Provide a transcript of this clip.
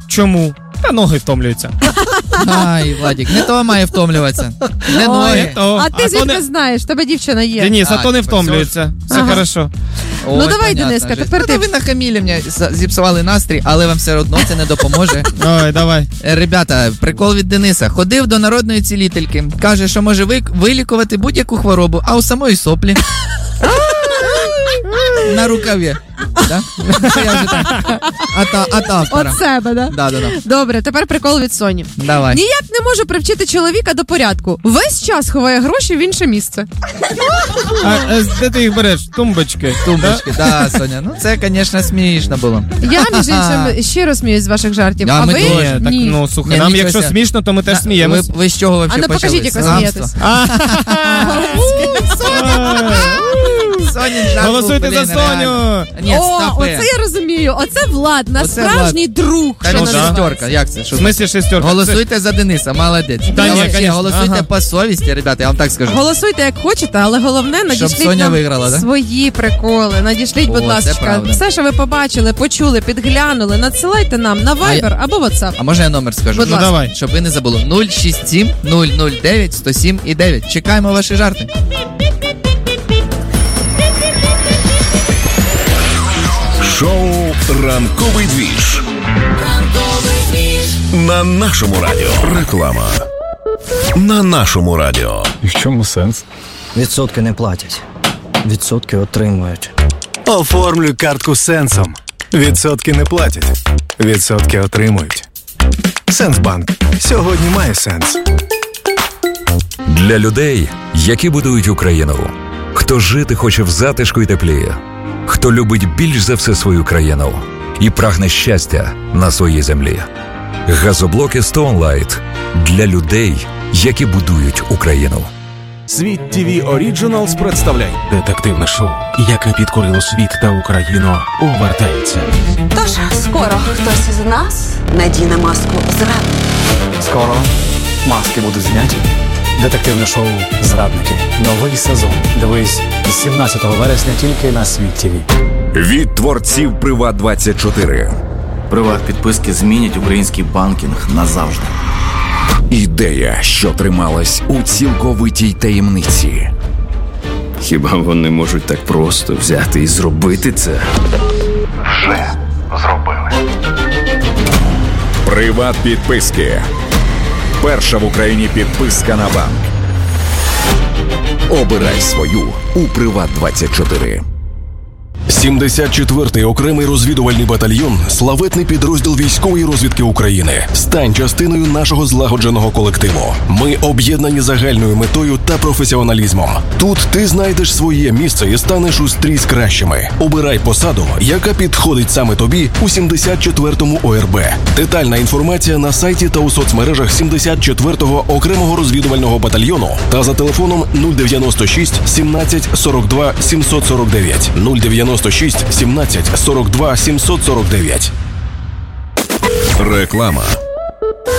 Чому? Та ноги втомлюються. Ай, Владик, не то має втомлюватися. Не ноги. А ти звідки знаєш? Тебе дівчина є. Денис, а то не втомлюється. Все хорошо. Ну давай, Дениска, тепер ти. Ви нахамілі мені, зіпсували настрій, але вам все одно це не допоможе. Ой, давай. Ребята, прикол від Дениса. Ходив до народної цілительки. Каже, що може вилікувати будь-яку хворобу, а у самої соплі. На рукаві. Да? Я вже так. От автора. От себе, да? Да. Добре, тепер прикол від Соні. Давай. Ніяк не можу привчити чоловіка до порядку. Весь час ховає гроші в інше місце. А де ти їх береш? Тумбочки? Тумбочки, да, Соня. Ну це, звісно, смішно було. Я, між іншим, щиро сміюсь з ваших жартів. А ми ви? теж. Так, Ні. ну, слухай, нам якщо смішно, то ми теж сміємось. Ви з чого взагалі А ну почали? покажіть, як ви смієтесь. Сонін жарт Голосуйте був, за блін, Соню! реально. Ні, О, стопи. оце я розумію. Оце Влад, насправжній друг. Та що він називається. шестерка, як це? Що? В смислі шестерка? Голосуйте за Дениса, молодець. Та ні, Вообще, конечно. голосуйте Ага. по совісті, ребята, я вам так скажу. Голосуйте як хочете, але головне, надішліть Соня нам виграла, да? свої приколи. Надішліть, будь О, ласка. це правда. Все, що ви побачили, почули, підглянули, надсилайте нам на Viber або WhatsApp. А може я номер скажу? Будь ласка. давай. Щоб ви не забули. 067 009 107 і 9. Чекаємо ваші жарти. Шоу «Ранковий двіж» на нашому радіо. Реклама на нашому радіо. І в чому сенс? Відсотки не платять. Відсотки отримують. Оформлюй картку Сенсом. Відсотки не платять. Відсотки отримують. Сенсбанк. Сьогодні має сенс. Для людей, які будують Україну. Хто жити хоче в затишку і теплі. Хто любить більш за все свою країну і прагне щастя на своїй землі. Газоблоки Stone Light для людей, які будують Україну. Світ ТВ Оріджиналс представляє детективне шоу, яке підкорило світ та Україну, повертається. Тож, скоро хтось із нас надіне маску зрадника. Скоро маски будуть зняті. Детективне шоу «Зрадники». Новий сезон. Дивись з 17 вересня тільки на Світ ТВ. Від творців «Приват24». Приват-підписки змінять український банкінг назавжди. Ідея, що трималась у цілковитій таємниці. Хіба вони можуть так просто взяти і зробити це? Вже зробили. Приват-підписки. Перша в Україні підписка на банк. Обирай свою у Приват24. 74-й окремий розвідувальний батальйон – славетний підрозділ військової розвідки України. Стань частиною нашого злагодженого колективу. Ми об'єднані загальною метою та професіоналізмом. Тут ти знайдеш своє місце і станеш ускрізь кращими. Обирай посаду, яка підходить саме тобі у 74-му ОРБ. Детальна інформація на сайті та у соцмережах 74-го окремого розвідувального батальйону та за телефоном 096 17 42 749 096 17 42 749. Реклама.